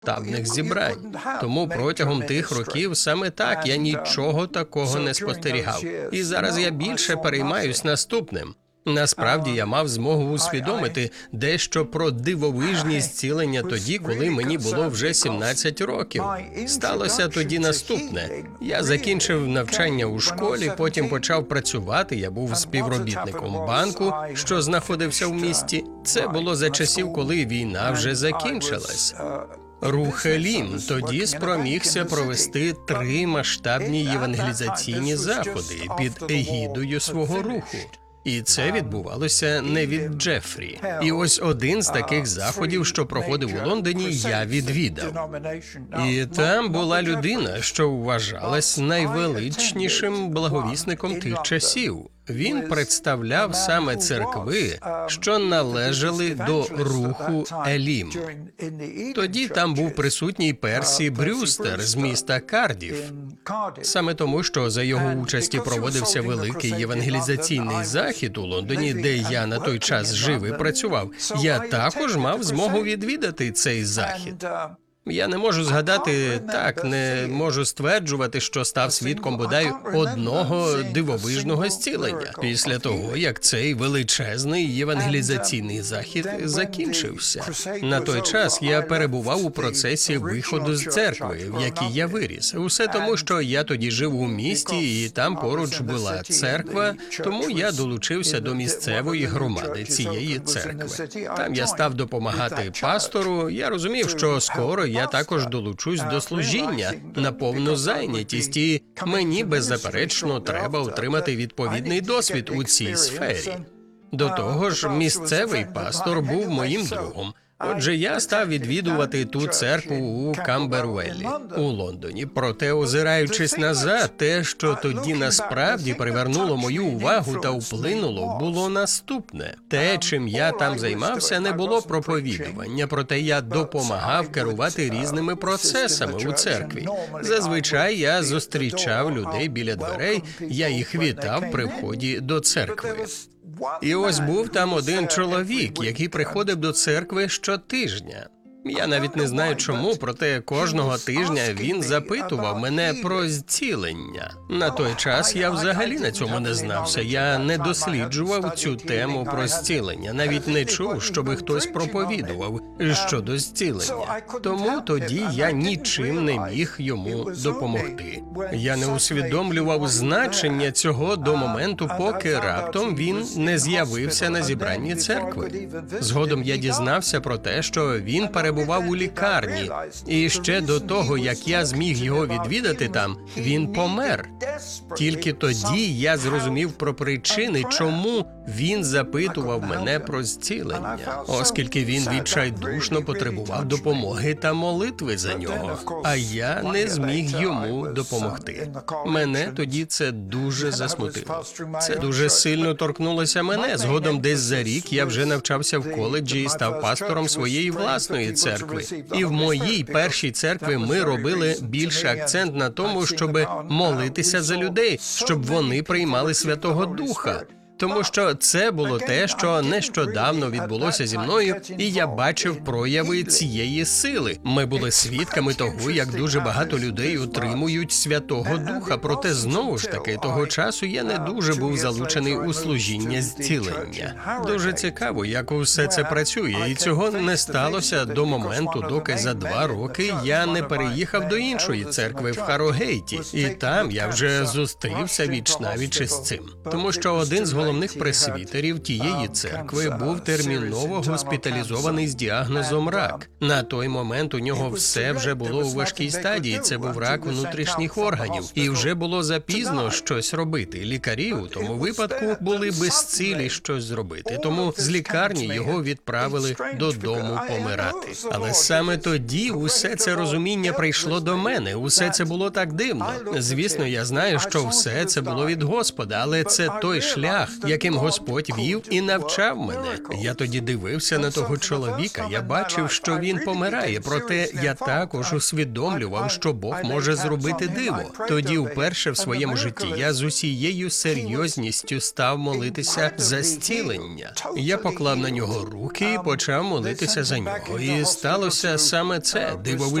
масштабних зібрань. Тому протягом тих років саме так я нічого такого не спостерігав. І зараз я більше переймаюсь наступним. Насправді я мав змогу усвідомити дещо про дивовижні зцілення тоді, коли мені було вже 17 років. Сталося тоді наступне. Я закінчив навчання у школі, потім почав працювати, я був співробітником банку, що знаходився в місті. Це було за часів, коли війна вже закінчилась. Рух Елім тоді спромігся провести 3 масштабні євангелізаційні заходи під егідою свого руху. І це відбувалося не від Джефрі. І ось один з таких заходів, що проходив у Лондоні, я відвідав. І там була людина, що вважалась найвеличнішим благовісником тих часів. Він представляв саме церкви, що належали до руху Елім. Тоді там був присутній Персі Брюстер з міста Кардіф. Саме тому, що за його участі проводився великий євангелізаційний захід у Лондоні, де я на той час жив і працював, я також мав змогу відвідати цей захід. Я не можу згадати, не можу стверджувати, що став свідком бодай одного дивовижного зцілення після того, як цей величезний євангелізаційний захід закінчився. На той час я перебував у процесі виходу з церкви, в якій я виріс. Усе тому, що я тоді жив у місті, і там поруч була церква, тому я долучився до місцевої громади цієї церкви. Там я став допомагати пастору, я розумів, що скоро я також долучусь до служіння на повну зайнятість, і мені, беззаперечно, треба отримати відповідний досвід у цій сфері. До того ж, місцевий пастор був моїм другом. Отже, я став відвідувати ту церкву у Камбервеллі, у Лондоні. Проте, озираючись назад, те, що тоді насправді привернуло мою увагу та вплинуло, було наступне. Те, чим я там займався, не було проповідування, проте я допомагав керувати різними процесами у церкві. Зазвичай я зустрічав людей біля дверей, я їх вітав при вході до церкви. І ось був там один чоловік, який приходив до церкви щотижня. Я навіть не знаю чому, проте кожного тижня він запитував мене про зцілення. На той час я взагалі на цьому не знався. Я не досліджував цю тему про зцілення, навіть не чув, щоби хтось проповідував щодо зцілення. Тому тоді я нічим не міг йому допомогти. Я не усвідомлював значення цього до моменту, поки раптом він не з'явився на зібранні церкви. Згодом я дізнався про те, що він перебував у лікарні, і ще до того, як я зміг його відвідати там, він помер. Тільки тоді я зрозумів про причини, чому він запитував мене про зцілення, оскільки він відчайдушно потребував допомоги та молитви за нього, а я не зміг йому допомогти. Мене тоді це дуже засмутило. Це дуже сильно торкнулося мене. Згодом десь за рік я вже навчався в коледжі і став пастором своєї власної церкви. І в моїй першій церкві ми робили більше акцент на тому, щоб молитися за людей, щоб вони приймали Святого Духа. Тому що це було те, що нещодавно відбулося зі мною, і я бачив прояви цієї сили. Ми були свідками того, як дуже багато людей отримують Святого Духа, проте знову ж таки того часу я не дуже був залучений у служіння зцілення. Дуже цікаво, як усе це працює, і цього не сталося до моменту, доки за 2 роки я не переїхав до іншої церкви в Харрогейті, і там я вже зустрівся віч-навіч із цим. Тому що один з головних пресвітерів тієї церкви був терміново госпіталізований з діагнозом рак. На той момент у нього все вже було у важкій стадії, це був рак внутрішніх органів, і вже було запізно щось робити. Лікарі у тому випадку були безсилі щось зробити, тому з лікарні його відправили додому помирати. Але саме тоді усе це розуміння прийшло до мене, усе це було так дивно. Звісно, я знаю, що все це було від Господа, але це той шлях, яким Господь вів і навчав мене. Я тоді дивився на того чоловіка, я бачив, що він помирає, проте я також усвідомлював, що Бог може зробити диво. Тоді вперше в своєму житті я з усією серйозністю став молитися за зцілення. Я поклав на нього руки і почав молитися за нього. І сталося саме це, дивовижне